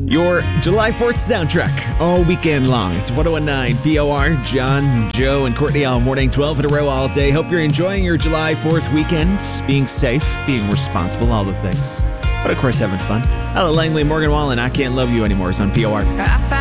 Your July 4th soundtrack all weekend long. It's 1019 POR, John, Joe, and Courtney all morning, 12 in a row all day. Hope you're enjoying your July 4th weekend, being safe, being responsible, all the things. But of course, having fun. Ella Langley, Morgan Wallen, I Can't Love You Anymore is on POR.